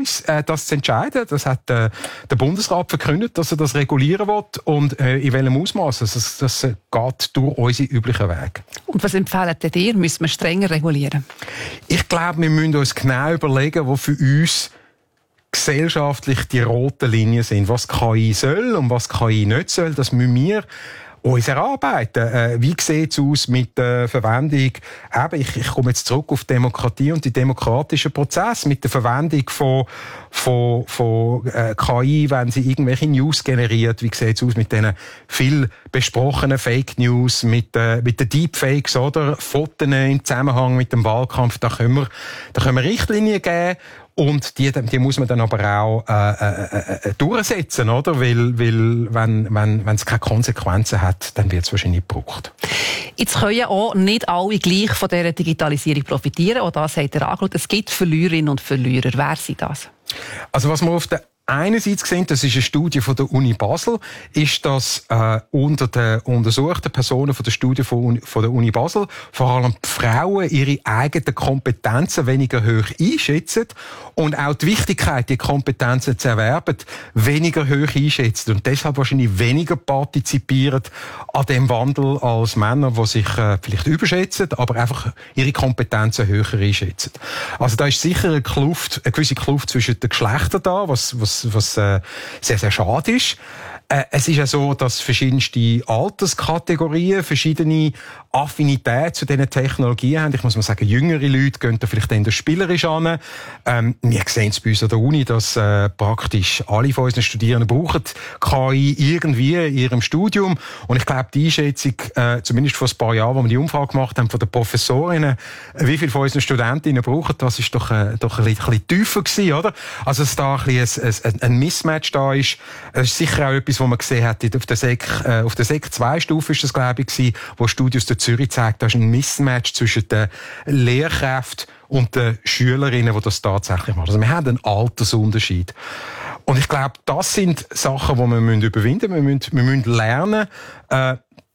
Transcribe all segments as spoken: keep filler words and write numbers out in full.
uns, äh, das zu entscheiden. Das hat äh, der Bundesrat verkündet, dass er das regulieren will und äh, in welchem Ausmaß. Also, das, das geht durch unsere üblichen Wege. Und was empfehlen ihr? Müssen wir strenger regulieren? Ich glaube, wir müssen uns genau überlegen, wo für uns gesellschaftlich die roten Linien sind. Was K I soll und was K I nicht soll, das müssen wir uns erarbeiten. Äh, wie sieht es aus mit der Verwendung, eben, ich, ich komme jetzt zurück auf Demokratie und die demokratischen Prozesse, mit der Verwendung von, von, von äh, K I, wenn sie irgendwelche News generiert, wie sieht es aus mit diesen viel besprochenen Fake News, mit, äh, mit den Deepfakes, oder? Fotos im Zusammenhang mit dem Wahlkampf, da können wir, da können wir Richtlinien geben. Und die, die muss man dann aber auch äh, äh, äh, durchsetzen, oder? Weil, weil wenn wenn wenn es keine Konsequenzen hat, dann wird es wahrscheinlich nicht gebraucht. Jetzt können ja auch nicht alle gleich von dieser Digitalisierung profitieren. Auch das hat er angeschaut. Es gibt Verliererinnen und Verlierer. Wer sind das? Also was wir auf der einerseits gesehen, das ist eine Studie von der Uni Basel, ist, dass äh, unter den untersuchten Personen von der Studie von, von der Uni Basel vor allem die Frauen ihre eigenen Kompetenzen weniger hoch einschätzen und auch die Wichtigkeit, die Kompetenzen zu erwerben, weniger hoch einschätzen und deshalb wahrscheinlich weniger partizipieren an dem Wandel als Männer, die sich äh, vielleicht überschätzen, aber einfach ihre Kompetenzen höher einschätzen. Also da ist sicher eine Kluft, eine gewisse Kluft zwischen den Geschlechtern da, was, was was äh, sehr, sehr schade ist. Äh, es ist ja so, dass verschiedenste Alterskategorien, verschiedene Affinität zu diesen Technologien haben. Ich muss mal sagen, jüngere Leute gehen da vielleicht eher spielerisch an. Ähm, wir sehen es bei uns an der Uni, dass äh, praktisch alle von unseren Studierenden brauchen K I irgendwie in ihrem Studium. Und ich glaube, die Einschätzung, äh, zumindest vor ein paar Jahren, wo wir die Umfrage gemacht haben von den Professorinnen, wie viele von unseren Studentinnen brauchen, das ist doch, äh, doch ein, bisschen, ein bisschen tiefer gewesen, oder? Also, dass da ein, bisschen ein, ein Mismatch da ist. Es ist sicher auch etwas, was man gesehen hat, auf der Sek, äh, auf der Sek zwei Stufe ist das, glaube ich, gewesen, wo Studios der Zürich zeigt, da ist ein Mismatch zwischen den Lehrkräften und den Schülerinnen, die das tatsächlich machen. Also wir haben einen Altersunterschied. Und ich glaube, das sind Sachen, die wir überwinden müssen. Wir müssen, wir müssen lernen, äh,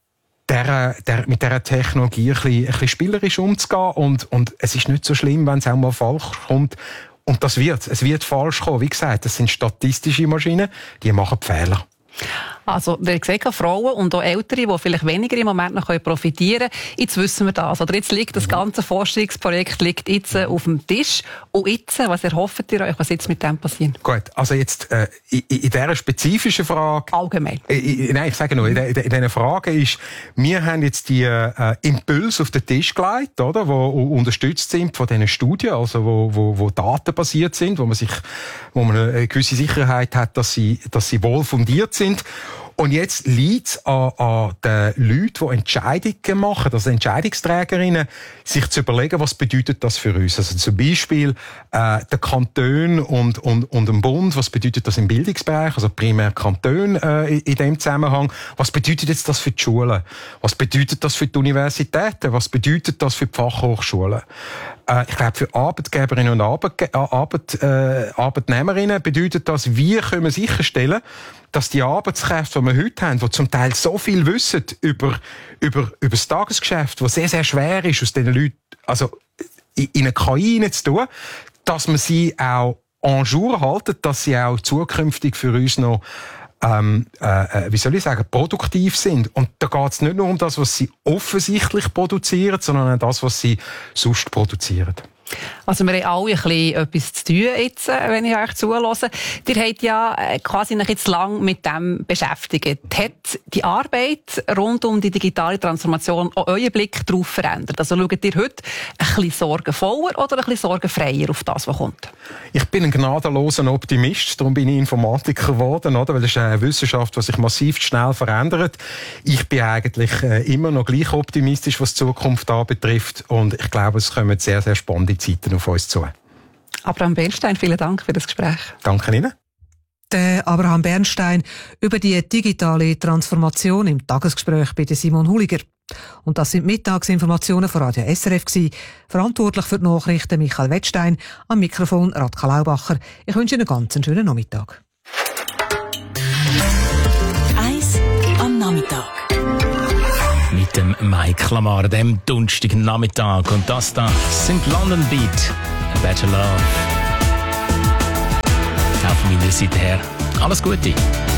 der, der, mit dieser Technologie ein bisschen, ein bisschen spielerisch umzugehen. Und, und es ist nicht so schlimm, wenn es auch mal falsch kommt. Und das wird, es wird falsch kommen. Wie gesagt, das sind statistische Maschinen, die machen Fehler. Also, ihr seht, Frauen und auch Ältere, die vielleicht weniger im Moment noch profitieren können. Jetzt wissen wir das. Oder jetzt liegt das ganze Forschungsprojekt liegt jetzt äh, auf dem Tisch. Und jetzt, was erhofft ihr euch, was jetzt mit dem passiert? Gut, also jetzt äh, in, in dieser spezifischen Frage... Allgemein. Äh, nein, ich sage nur, in, in, in dieser Frage ist, wir haben jetzt die äh, Impulse auf den Tisch gelegt, oder, wo unterstützt sind von diesen Studien, also wo, wo, wo datenbasiert sind, wo man sich, wo man eine gewisse Sicherheit hat, dass sie, dass sie wohl fundiert sind. Und jetzt liegt es an, an den Leuten, die Entscheidungen machen, also Entscheidungsträgerinnen, sich zu überlegen, was bedeutet das für uns. Also zum Beispiel äh, der Kanton und, und, und dem Bund, was bedeutet das im Bildungsbereich, also primär Kanton äh, in, in dem Zusammenhang. Was bedeutet jetzt das für die Schulen? Was bedeutet das für die Universitäten? Was bedeutet das für die Fachhochschulen? Äh, ich glaube, für Arbeitgeberinnen und Arbeitge- Arbeit, äh, Arbeitnehmerinnen bedeutet das, wie können wir sicherstellen, dass die Arbeitskräfte, die wir heute haben, die zum Teil so viel wissen über, über, über das Tagesgeschäft, was sehr, sehr schwer ist, aus diesen Leuten, also, in eine K I hineinzutun, dass man sie auch en jour halten, dass sie auch zukünftig für uns noch, ähm, äh, wie soll ich sagen, produktiv sind. Und da geht es nicht nur um das, was sie offensichtlich produzieren, sondern auch das, was sie sonst produzieren. Also wir haben alle ein bisschen etwas zu tun jetzt, wenn ich euch zuhöre. Ihr habt ja quasi noch jetzt lang mit dem beschäftigt. Hat die Arbeit rund um die digitale Transformation auch euren Blick darauf verändert? Also schaut ihr heute ein bisschen sorgenvoller oder ein bisschen sorgenfreier auf das, was kommt? Ich bin ein gnadenloser Optimist, darum bin ich Informatiker geworden, oder? Weil das ist eine Wissenschaft, die sich massiv schnell verändert. Ich bin eigentlich immer noch gleich optimistisch, was die Zukunft anbetrifft, und ich glaube, es kommen sehr, sehr spannende Zeiten auf uns zu. Abraham Bernstein, vielen Dank für das Gespräch. Danke Ihnen. Der Abraham Bernstein über die digitale Transformation im Tagesgespräch bei Simon Huliger. Und das sind Mittagsinformationen von Radio S R F gewesen. Verantwortlich für die Nachrichten Michael Wettstein, am Mikrofon Radka Laubacher. Ich wünsche Ihnen einen ganz schönen Nachmittag. Eins am Nachmittag. Mit dem Mike Lamar, dem dunstigen Nachmittag. Und das da sind London Beat, A Better Love. mir seither alles Gute.